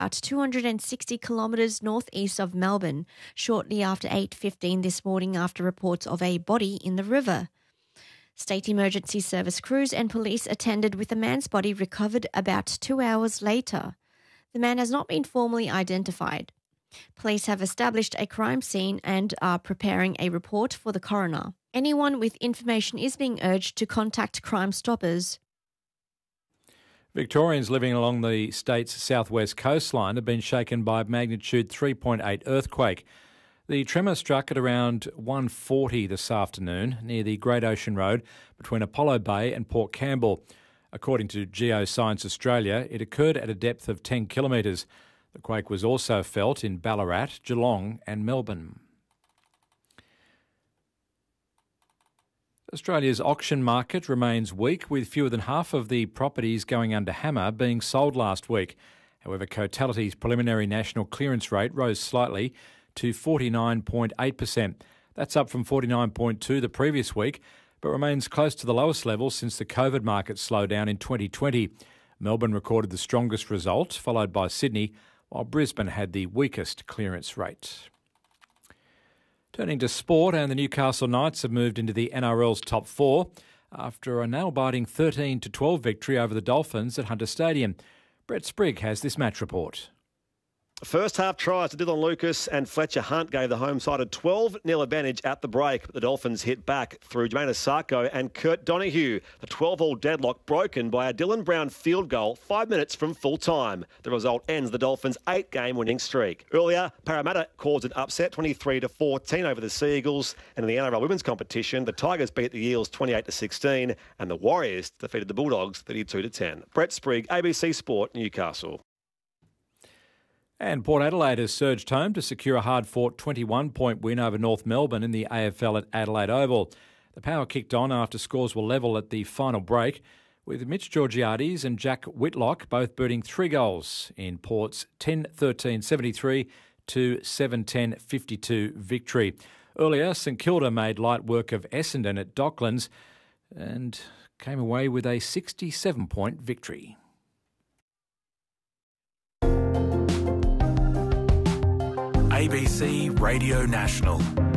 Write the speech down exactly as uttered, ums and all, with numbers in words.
about two hundred sixty kilometres northeast of Melbourne, shortly after eight fifteen this morning after reports of a body in the river. State Emergency Service crews and police attended with the man's body recovered about two hours later. The man has not been formally identified. Police have established a crime scene and are preparing a report for the coroner. Anyone with information is being urged to contact Crime Stoppers. Victorians living along the state's southwest coastline have been shaken by a magnitude three point eight earthquake. The tremor struck at around one forty this afternoon near the Great Ocean Road between Apollo Bay and Port Campbell. According to Geoscience Australia, it occurred at a depth of ten kilometres. The quake was also felt in Ballarat, Geelong and Melbourne. Australia's auction market remains weak, with fewer than half of the properties going under hammer being sold last week. However, Cotality's preliminary national clearance rate rose slightly to forty-nine point eight percent. That's up from forty-nine point two percent the previous week, but remains close to the lowest level since the COVID market slowdown in twenty twenty. Melbourne recorded the strongest result, followed by Sydney, while Brisbane had the weakest clearance rate. Turning to sport, and the Newcastle Knights have moved into the N R L's top four after a nail-biting thirteen to twelve victory over the Dolphins at Hunter Stadium. Brett Sprigg has this match report. First half tries to Dylan Lucas and Fletcher Hunt gave the home side a twelve nil advantage at the break, but the Dolphins hit back through Jermaine Asako and Kurt Donahue. The twelve-all deadlock broken by a Dylan Brown field goal five minutes from full time. The result ends the Dolphins' eight-game winning streak. Earlier, Parramatta caused an upset twenty-three to fourteen over the Seagulls, and in the N R L women's competition, the Tigers beat the Eels twenty-eight to sixteen, and the Warriors defeated the Bulldogs thirty-two to ten. Brett Sprigg, A B C Sport, Newcastle. And Port Adelaide has surged home to secure a hard-fought twenty-one point win over North Melbourne in the A F L at Adelaide Oval. The Power kicked on after scores were level at the final break, with Mitch Georgiades and Jack Whitlock both booting three goals in Port's ten thirteen seventy-three to seven ten fifty-two victory. Earlier, St Kilda made light work of Essendon at Docklands and came away with a sixty-seven point victory. A B C Radio National.